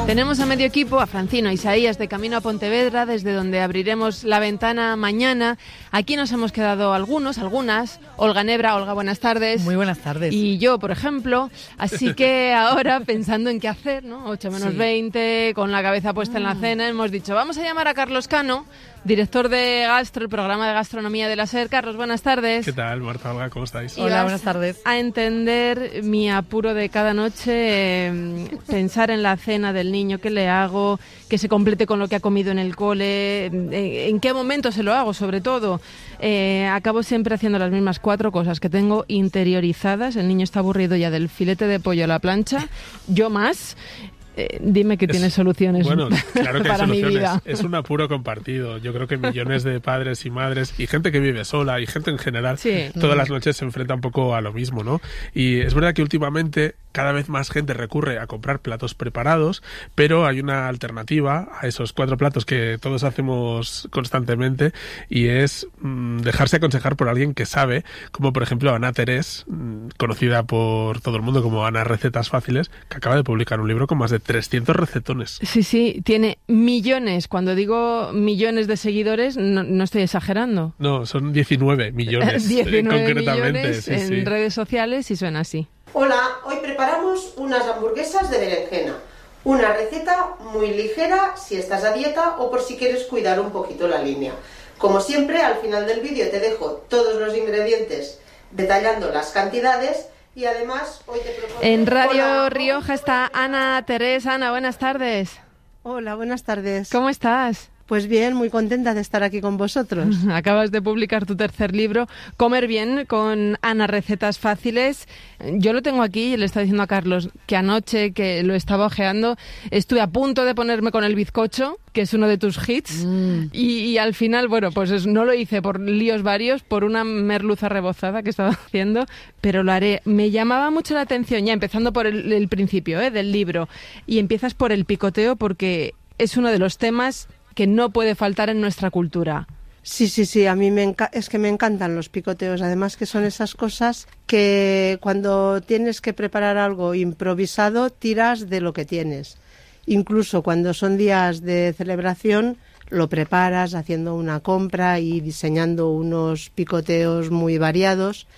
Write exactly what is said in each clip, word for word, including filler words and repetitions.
Tenemos a medio equipo, a Francino, a Isaías de camino a Pontevedra, desde donde abriremos la ventana mañana. Aquí nos hemos quedado algunos, algunas. Olga Nebra, Olga, buenas tardes. Muy buenas tardes. Y yo, por ejemplo. Así que ahora, pensando en qué hacer, ¿no? ocho menos veinte, con la cabeza puesta mm. en la cena, hemos dicho, vamos a llamar a Carlos Cano, director de Gastro, el programa de gastronomía de la SER. Carlos, buenas tardes. ¿Qué tal, Marta, Olga? ¿Cómo estáis? Y Hola, buenas tardes. A entender mi apuro de cada noche, eh, pensar en la cena del niño, qué le hago, que se complete con lo que ha comido en el cole, eh, en qué momento se lo hago, sobre todo. Eh, acabo siempre haciendo las mismas cuatro cosas que tengo interiorizadas. El niño está aburrido ya del filete de pollo a la plancha, yo más. Eh, dime que es, tienes soluciones bueno, claro que para hay mi soluciones. vida. Es un apuro compartido. Yo creo que millones de padres y madres y gente que vive sola y gente en general, sí. todas las noches se enfrenta un poco a lo mismo, ¿no? Y es verdad que últimamente cada vez más gente recurre a comprar platos preparados, pero hay una alternativa a esos cuatro platos que todos hacemos constantemente y es mmm, dejarse aconsejar por alguien que sabe, como por ejemplo Ana Terés, mmm, conocida por todo el mundo como Ana Recetas Fáciles, que acaba de publicar un libro con más de trescientos recetones. Sí, sí, tiene millones. Cuando digo millones de seguidores, no, no estoy exagerando. No, son diecinueve millones. diecinueve eh, concretamente. Millones sí, en sí. redes sociales y suena así. Hola, hoy preparamos unas hamburguesas de berenjena. Una receta muy ligera si estás a dieta o por si quieres cuidar un poquito la línea. Como siempre, al final del vídeo te dejo todos los ingredientes detallando las cantidades. Y además, hoy te propongo... En Radio Hola. Rioja está Ana Terés. Ana, buenas tardes. Hola, buenas tardes. ¿Cómo estás? Pues bien, muy contenta de estar aquí con vosotros. Acabas de publicar tu tercer libro, Comer Bien, con Ana Recetas Fáciles. Yo lo tengo aquí y le estaba diciendo a Carlos que anoche, que lo estaba ojeando, estuve a punto de ponerme con el bizcocho, que es uno de tus hits, mm. y, y al final, bueno, pues es, no lo hice por líos varios, por una merluza rebozada que estaba haciendo, pero lo haré. Me llamaba mucho la atención, ya empezando por el, el principio ¿eh? del libro, y empiezas por el picoteo porque es uno de los temas que no puede faltar en nuestra cultura. Sí, sí, sí, a mí me enca- es que me encantan los picoteos, además que son esas cosas que cuando tienes que preparar algo improvisado tiras de lo que tienes. Incluso cuando son días de celebración lo preparas haciendo una compra y diseñando unos picoteos muy variados.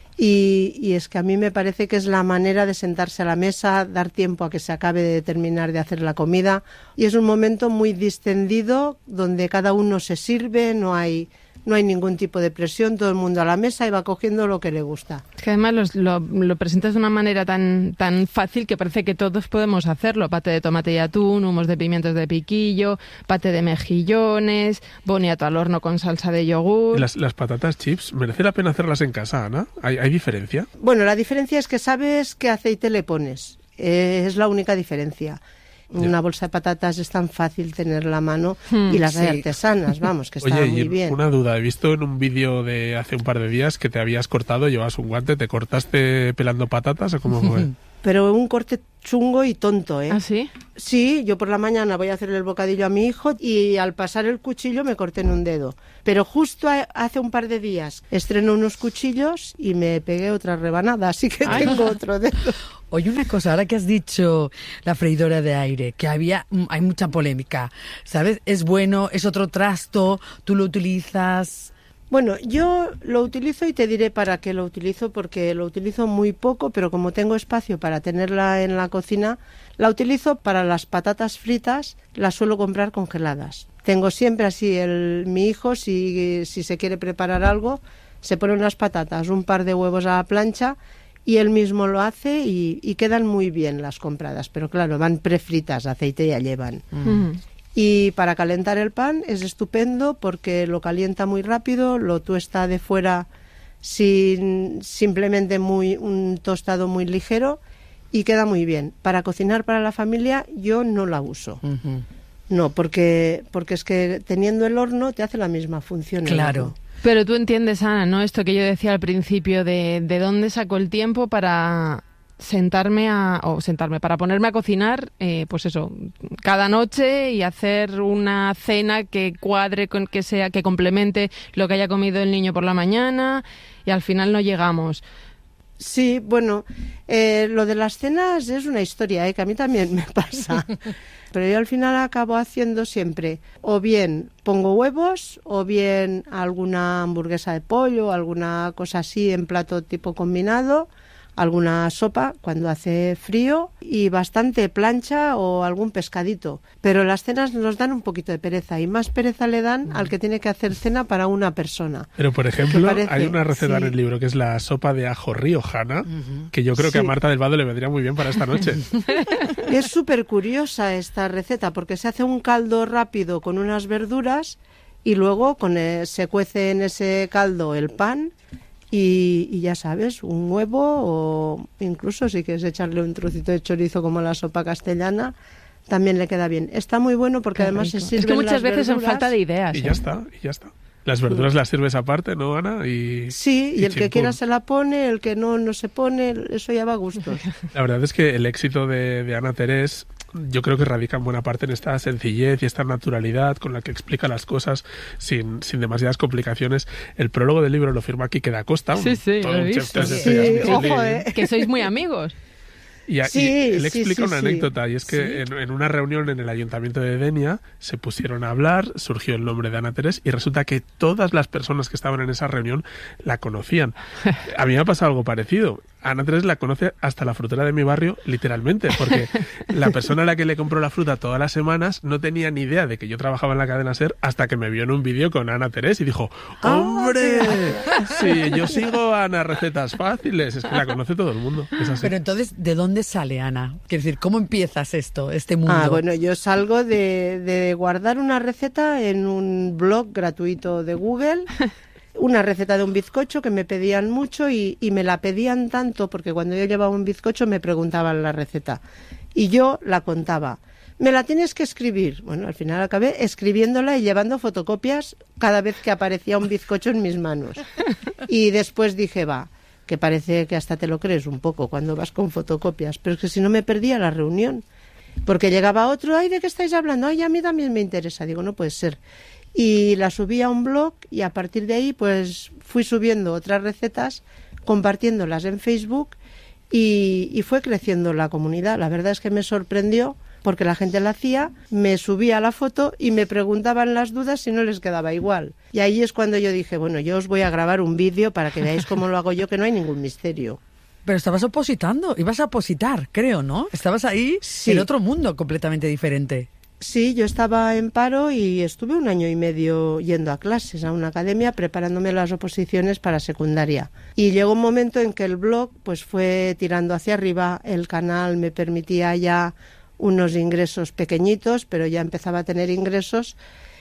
Y, y es que a mí me parece que es la manera de sentarse a la mesa, dar tiempo a que se acabe de terminar de hacer la comida. Y es un momento muy distendido donde cada uno se sirve, no hay, no hay ningún tipo de presión, todo el mundo a la mesa y va cogiendo lo que le gusta. Es que además los, lo, lo presentas de una manera tan, tan fácil que parece que todos podemos hacerlo. Pate de tomate y atún, humos de pimientos de piquillo, pate de mejillones, boniato al horno con salsa de yogur. Las, las patatas chips, ¿merece la pena hacerlas en casa, Ana? ¿Hay, hay diferencia? Bueno, la diferencia es que sabes qué aceite le pones. Eh, es la única diferencia. Una bolsa de patatas es tan fácil tenerla a mano hmm, y las sí. hay artesanas, vamos, que está Oye, muy y bien. Una duda, he visto en un vídeo de hace un par de días que te habías cortado, llevas un guante, ¿te cortaste pelando patatas o cómo fue? Pero un corte chungo y tonto, ¿eh? ¿Ah, sí? Sí, yo por la mañana voy a hacerle el bocadillo a mi hijo y al pasar el cuchillo me corté en un dedo. Pero justo a, hace un par de días estrenó unos cuchillos y me pegué otra rebanada, así que Ay. tengo otro dedo. Oye, una cosa, ahora que has dicho la freidora de aire, que había hay mucha polémica, ¿sabes? ¿Es bueno? ¿Es otro trasto? ¿Tú lo utilizas? Bueno, yo lo utilizo y te diré para qué lo utilizo, porque lo utilizo muy poco, pero como tengo espacio para tenerla en la cocina, la utilizo para las patatas fritas, las suelo comprar congeladas. Tengo siempre así, el, mi hijo, si, si se quiere preparar algo, se pone unas patatas, un par de huevos a la plancha y él mismo lo hace y, y quedan muy bien las compradas, pero claro, van prefritas, aceite ya llevan. Mm. Y para calentar el pan es estupendo porque lo calienta muy rápido, lo tuesta de fuera sin simplemente muy un tostado muy ligero y queda muy bien. Para cocinar para la familia yo no la uso. Uh-huh. No, porque porque es que teniendo el horno te hace la misma función. Claro. Pero tú entiendes, Ana, ¿no? Esto que yo decía al principio de de dónde saco el tiempo para sentarme a o sentarme para ponerme a cocinar, eh, pues eso, cada noche y hacer una cena que cuadre, con que sea, que complemente lo que haya comido el niño por la mañana y al final no llegamos. Sí, bueno, eh, lo de las cenas es una historia, ¿eh? Que a mí también me pasa. Pero yo al final acabo haciendo siempre, o bien pongo huevos, o bien alguna hamburguesa de pollo, alguna cosa así en plato tipo combinado, alguna sopa cuando hace frío y bastante plancha o algún pescadito. Pero las cenas nos dan un poquito de pereza y más pereza le dan al que tiene que hacer cena para una persona. Pero, por ejemplo, hay una receta sí. en el libro que es la sopa de ajo riojana, uh-huh. que yo creo sí. que a Marta del Vado le vendría muy bien para esta noche. Es súper curiosa esta receta porque se hace un caldo rápido con unas verduras y luego con el, se cuece en ese caldo el pan. Y, y ya sabes, un huevo o incluso si quieres echarle un trocito de chorizo como la sopa castellana, también le queda bien. Está muy bueno porque Qué además rico. se sirven Es que muchas veces verduras. en falta de ideas. Y ¿eh? ya está, y ya está. Las verduras las sirves aparte, ¿no, Ana? Y, sí, y, y el chimpún. que quiera se la pone, el que no, no se pone, eso ya va a gustos. La verdad es que el éxito de, de Ana Terés, yo creo que radica en buena parte en esta sencillez y esta naturalidad con la que explica las cosas sin, sin demasiadas complicaciones. El prólogo del libro lo firma Quique da Costa, un, sí, sí, todo lo he un visto. chef Sí, sí, ojo, eh. Que sois muy amigos. Y, sí, y él explica sí, sí, una sí. anécdota, y es que ¿Sí? en, en una reunión en el Ayuntamiento de Denia se pusieron a hablar, surgió el nombre de Ana Terés, y resulta que todas las personas que estaban en esa reunión la conocían. A mí me ha pasado algo parecido. Ana Terés la conoce hasta la frutera de mi barrio, literalmente, porque la persona a la que le compró la fruta todas las semanas no tenía ni idea de que yo trabajaba en la cadena SER hasta que me vio en un vídeo con Ana Terés y dijo, ¡hombre! Sí, yo sigo a Ana Recetas Fáciles. Es que la conoce todo el mundo. Es así. Pero entonces, ¿de dónde sale Ana? Quiero decir, ¿cómo empiezas esto, este mundo? Ah, bueno, yo salgo de, de guardar una receta en un blog gratuito de Google. Una receta de un bizcocho que me pedían mucho y, y me la pedían tanto porque cuando yo llevaba un bizcocho me preguntaban la receta y yo la contaba. Me la tienes que escribir. Bueno, al final acabé escribiéndola y llevando fotocopias cada vez que aparecía un bizcocho en mis manos. Y después dije, va, que parece que hasta te lo crees un poco cuando vas con fotocopias, pero es que si no me perdía la reunión. Porque llegaba otro, ay, ¿de qué estáis hablando? Ay, a mí también me interesa. Digo, no puede ser. Y la subí a un blog y a partir de ahí pues fui subiendo otras recetas, compartiéndolas en Facebook y, y fue creciendo la comunidad. La verdad es que me sorprendió porque la gente la hacía, me subía a la foto y me preguntaban las dudas si no les quedaba igual. Y ahí es cuando yo dije, bueno, yo os voy a grabar un vídeo para que veáis cómo lo hago yo, que no hay ningún misterio. Pero estabas opositando, ibas a opositar, creo, ¿no? Estabas ahí sí. en otro mundo completamente diferente. Sí, yo estaba en paro y estuve un año y medio yendo a clases, a una academia, preparándome las oposiciones para secundaria. Y llegó un momento en que el blog pues fue tirando hacia arriba, el canal me permitía ya unos ingresos pequeñitos, pero ya empezaba a tener ingresos.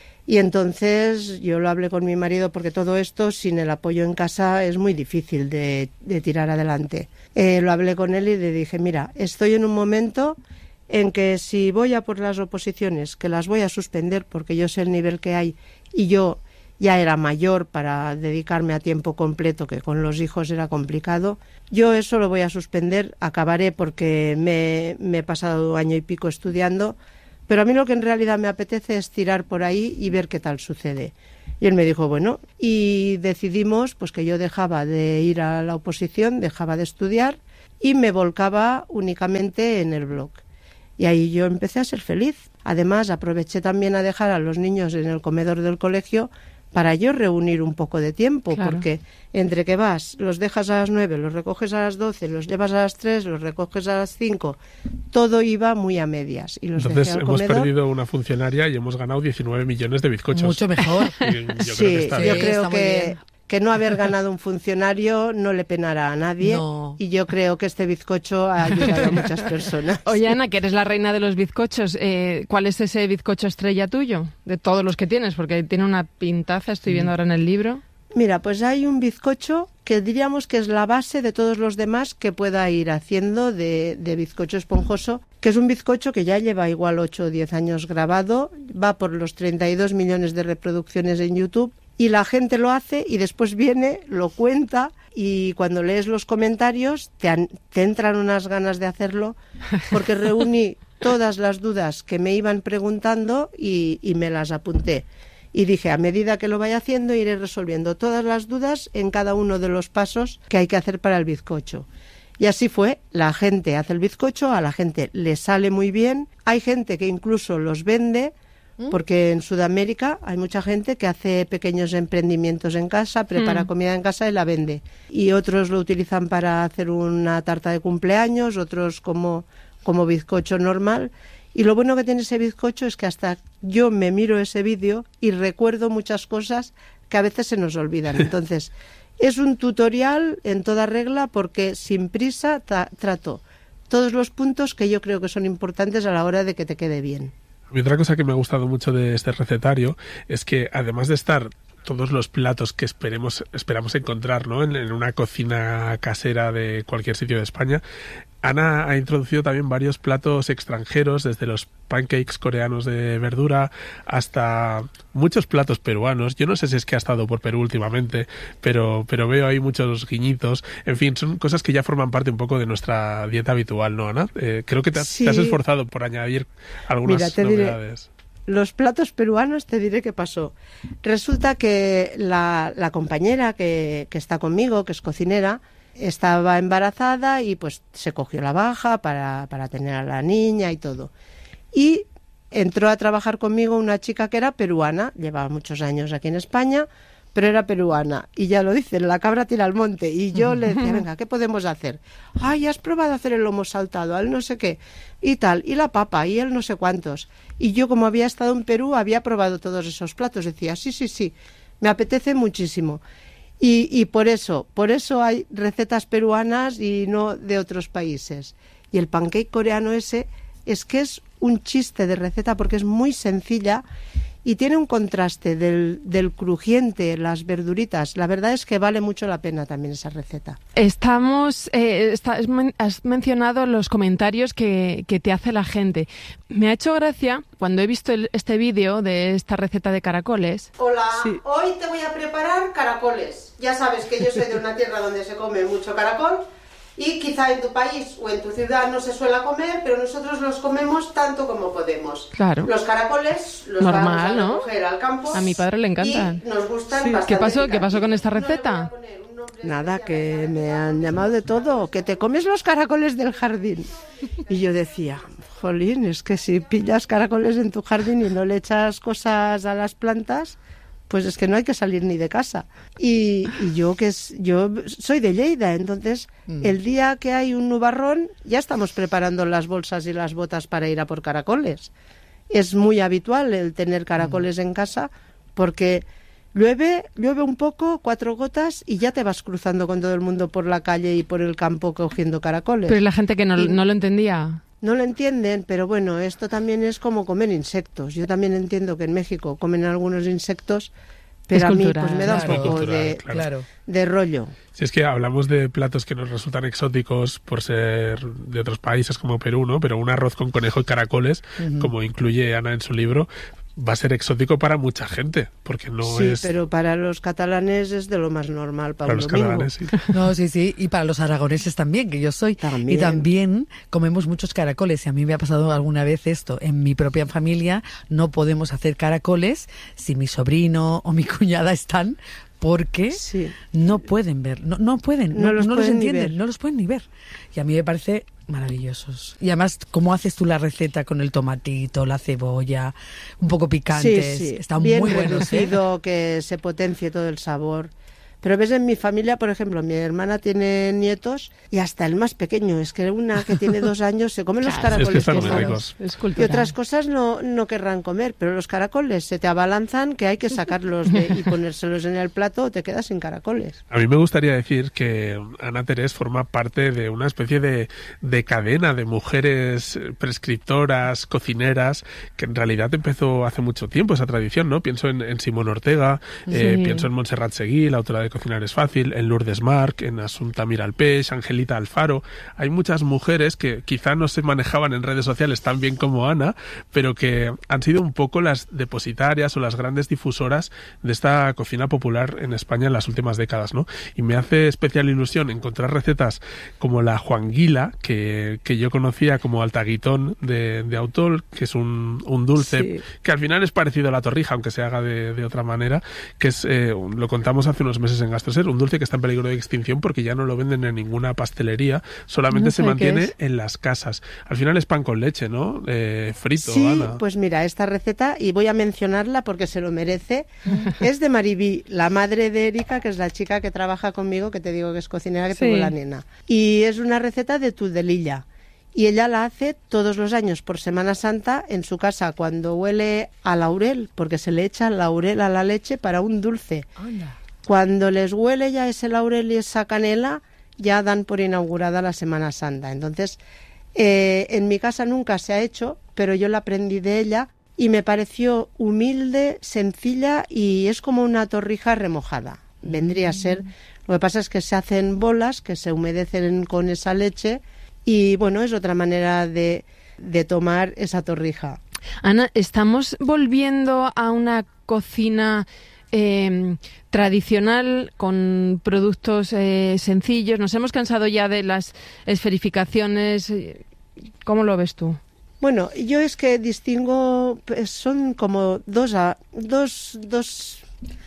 Y entonces yo lo hablé con mi marido porque todo esto sin el apoyo en casa es muy difícil de, de tirar adelante. Eh, lo hablé con él y le dije, mira, estoy en un momento en que si voy a por las oposiciones, que las voy a suspender porque yo sé el nivel que hay y yo ya era mayor para dedicarme a tiempo completo, que con los hijos era complicado, yo eso lo voy a suspender, acabaré porque me, me he pasado año y pico estudiando, pero a mí lo que en realidad me apetece es tirar por ahí y ver qué tal sucede. Y él me dijo, bueno, y decidimos pues que yo dejaba de ir a la oposición, dejaba de estudiar y me volcaba únicamente en el blog. Y ahí yo empecé a ser feliz. Además, aproveché también a dejar a los niños en el comedor del colegio para yo reunir un poco de tiempo, claro. Porque entre que vas, los dejas a las nueve, los recoges a las doce, los llevas a las tres, los recoges a las cinco, todo iba muy a medias. Y los Entonces dejé al hemos comedor. perdido una funcionaria y hemos ganado diecinueve millones de bizcochos. Mucho mejor. Y yo sí, creo que está yo bien. creo Está muy que... bien. que no haber ganado un funcionario no le penará a nadie No. y yo creo que este bizcocho ha ayudado a muchas personas. Oye, Ana, que eres la reina de los bizcochos, eh, ¿cuál es ese bizcocho estrella tuyo? De todos los que tienes, porque tiene una pintaza, estoy viendo ahora en el libro. Mira, pues hay un bizcocho que diríamos que es la base de todos los demás que pueda ir haciendo de, de bizcocho esponjoso, que es un bizcocho que ya lleva igual ocho o diez años grabado, va por los treinta y dos millones de reproducciones en YouTube. Y la gente lo hace y después viene, lo cuenta y cuando lees los comentarios te, han, te entran unas ganas de hacerlo porque reuní todas las dudas que me iban preguntando y, y me las apunté. Y dije, a medida que lo vaya haciendo, iré resolviendo todas las dudas en cada uno de los pasos que hay que hacer para el bizcocho. Y así fue, la gente hace el bizcocho, a la gente le sale muy bien, hay gente que incluso los vende, porque en Sudamérica hay mucha gente que hace pequeños emprendimientos en casa, prepara mm. comida en casa y la vende. Y otros lo utilizan para hacer una tarta de cumpleaños, otros como, como bizcocho normal. Y lo bueno que tiene ese bizcocho es que hasta yo me miro ese vídeo y recuerdo muchas cosas que a veces se nos olvidan. Entonces, es un tutorial en toda regla porque sin prisa tra- trato todos los puntos que yo creo que son importantes a la hora de que te quede bien. Y otra cosa que me ha gustado mucho de este recetario es que, además de estar todos los platos que esperemos esperamos encontrar, ¿no?, en, en una cocina casera de cualquier sitio de España, Ana ha introducido también varios platos extranjeros, desde los pancakes coreanos de verdura hasta muchos platos peruanos. Yo no sé si es que ha estado por Perú últimamente, pero, pero veo ahí muchos guiñitos. En fin, son cosas que ya forman parte un poco de nuestra dieta habitual, ¿no, Ana? Eh, creo que te, sí. te has esforzado por añadir algunas Mira, te novedades. Diré, los platos peruanos, te diré qué pasó. Resulta que la, la compañera que, que está conmigo, que es cocinera, estaba embarazada y pues se cogió la baja para, para tener a la niña y todo. Y entró a trabajar conmigo una chica que era peruana, llevaba muchos años aquí en España, pero era peruana. Y ya lo dicen, la cabra tira al monte. Y yo le decía, venga, ¿qué podemos hacer? Ay, ¿has probado a hacer el lomo saltado? Al no sé qué. Y tal, y la papa, y el no sé cuántos. Y yo, como había estado en Perú, había probado todos esos platos. Decía, sí, sí, sí, me apetece muchísimo. Y, y por eso, por eso hay recetas peruanas y no de otros países. Y el pancake coreano ese es que es un chiste de receta porque es muy sencilla y tiene un contraste del, del crujiente, las verduritas. La verdad es que vale mucho la pena también esa receta. Estamos, eh, está, has mencionado los comentarios que, que te hace la gente. Me ha hecho gracia cuando he visto el, este vídeo de esta receta de caracoles. Hola, sí. Hoy te voy a preparar caracoles. Ya sabes que yo soy de una tierra donde se come mucho caracol. Y quizá en tu país o en tu ciudad no se suele comer, pero nosotros los comemos tanto como podemos. Claro. Los caracoles los Normal, vamos a ¿no? recoger al campo. A mi padre le encantan. Y nos gustan sí. bastante. ¿Qué pasó? Picantes. ¿Qué pasó con esta receta? No Nada, que me han llamado de todo, que te comes los caracoles del jardín. Y yo decía, jolín, es que si pillas caracoles en tu jardín y no le echas cosas a las plantas, pues es que no hay que salir ni de casa. Y, y yo que es, yo soy de Lleida, entonces mm. el día que hay un nubarrón ya estamos preparando las bolsas y las botas para ir a por caracoles. Es muy habitual el tener caracoles mm. en casa porque llueve, llueve un poco, cuatro gotas y ya te vas cruzando con todo el mundo por la calle y por el campo cogiendo caracoles. Pero la gente que no, y, no lo entendía. No lo entienden, pero bueno, esto también es como comer insectos. Yo también entiendo que en México comen algunos insectos, pero a mí pues me da un claro. poco cultural, de, claro. de rollo. Si es que hablamos de platos que nos resultan exóticos por ser de otros países como Perú, ¿no? Pero un arroz con conejo y caracoles, uh-huh. como incluye Ana en su libro, va a ser exótico para mucha gente, porque no sí, es... Sí, pero para los catalanes es de lo más normal para, para un los domingo. catalanes, sí. No, sí, sí, y para los aragoneses también, que yo soy. También. Y también comemos muchos caracoles, y a mí me ha pasado alguna vez esto. En mi propia familia no podemos hacer caracoles si mi sobrino o mi cuñada están, porque sí. no pueden ver, no, no pueden, no, no los, no pueden los entienden, ni no los pueden ni ver. Y a mí me parece maravillosos. Y además, ¿cómo haces tú la receta con el tomatito, la cebolla, un poco picantes? Sí, sí. Están bien muy buenos, ¿eh? Que se potencie todo el sabor. Pero ves, en mi familia, por ejemplo, mi hermana tiene nietos y hasta el más pequeño, es que una que tiene dos años se come los claro, caracoles. Es que están muy ricos. Y otras cosas no, no querrán comer, pero los caracoles se te abalanzan que hay que sacarlos de, y ponérselos en el plato o te quedas sin caracoles. A mí me gustaría decir que Ana Terés forma parte de una especie de, de cadena de mujeres prescriptoras, cocineras, que en realidad empezó hace mucho tiempo esa tradición, ¿no? Pienso en, en Simón Ortega, sí. eh, pienso en Montserrat Seguí, la autora de de Cocinar es Fácil, en Lourdes Marc, en Asunta Miralpeix, Angelita Alfaro. Hay muchas mujeres que quizá no se manejaban en redes sociales tan bien como Ana, pero que han sido un poco las depositarias o las grandes difusoras de esta cocina popular en España en las últimas décadas, ¿no? Y me hace especial ilusión encontrar recetas como la juanguila, que, que yo conocía como altaguitón de, de Autol, que es un, un dulce sí. que al final es parecido a la torrija, aunque se haga de, de otra manera, que es, eh, lo contamos hace unos meses en Gastroser, un dulce que está en peligro de extinción porque ya no lo venden en ninguna pastelería, solamente no sé se mantiene en las casas. Al final es pan con leche, ¿no? Eh, frito, sí, Ana. Pues mira, esta receta, y voy a mencionarla porque se lo merece, es de Maribí, la madre de Erika, que es la chica que trabaja conmigo, que te digo que es cocinera, que sí. tengo la nena. Y es una receta de Tudelilla. Y ella la hace todos los años por Semana Santa en su casa cuando huele a laurel, porque se le echa laurel a la leche para un dulce. Hola. Cuando les huele ya ese laurel y esa canela, ya dan por inaugurada la Semana Santa. Entonces, eh, en mi casa nunca se ha hecho, pero yo la aprendí de ella y me pareció humilde, sencilla y es como una torrija remojada. Vendría a ser, lo que pasa es que se hacen bolas que se humedecen con esa leche y bueno, es otra manera de, de tomar esa torrija. Ana, ¿estamos volviendo a una cocina eh, tradicional con productos eh, sencillos? ¿Nos hemos cansado ya de las esferificaciones? ¿Cómo lo ves tú? Bueno, yo es que distingo, pues son como dos, dos, dos,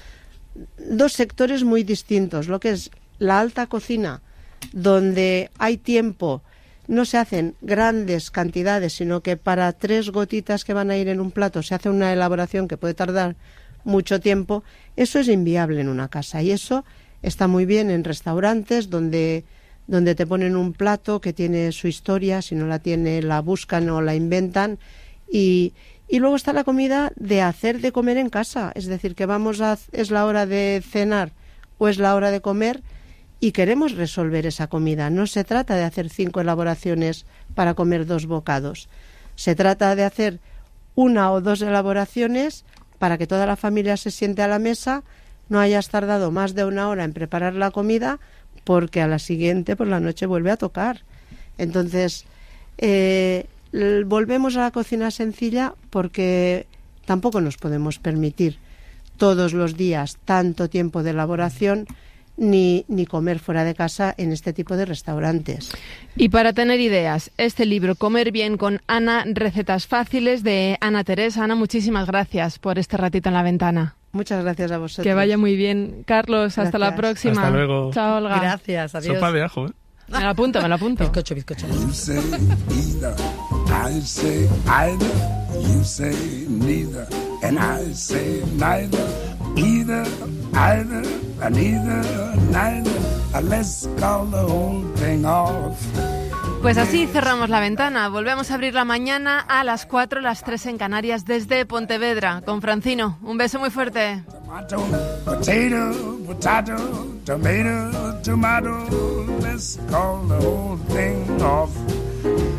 dos sectores muy distintos. Lo que es la alta cocina, donde hay tiempo, no se hacen grandes cantidades, sino que para tres gotitas que van a ir en un plato se hace una elaboración que puede tardar mucho tiempo. Eso es inviable en una casa y eso está muy bien en restaurantes donde... donde te ponen un plato que tiene su historia, si no la tiene la buscan o la inventan y, y luego está la comida de hacer de comer en casa, es decir, que vamos a, es la hora de cenar o es la hora de comer y queremos resolver esa comida. No se trata de hacer cinco elaboraciones para comer dos bocados, se trata de hacer una o dos elaboraciones para que toda la familia se siente a la mesa, no hayas tardado más de una hora en preparar la comida porque a la siguiente por la noche vuelve a tocar. Entonces, eh, volvemos a la cocina sencilla porque tampoco nos podemos permitir todos los días tanto tiempo de elaboración ni, ni comer fuera de casa en este tipo de restaurantes. Y para tener ideas, este libro, Comer bien con Ana, recetas fáciles, de Ana Teresa. Ana, muchísimas gracias por este ratito en la ventana. Muchas gracias a vosotros. Que vaya muy bien. Carlos, gracias. Hasta la próxima. Hasta luego. Chao, Olga. Gracias, adiós. Sopa de ajo, ¿eh? Me lo apunto, me lo apunto. Bizcocho, bizcocho. You say either, I say either, you say neither, and I say neither, either, either, and either, neither, let's call the whole thing off. Pues así cerramos la ventana. Volvemos a abrir la mañana a las cuatro, las tres en Canarias, desde Pontevedra, con Francino. Un beso muy fuerte. Tomato, potato, potato, tomato, tomato, let's call the whole thing off.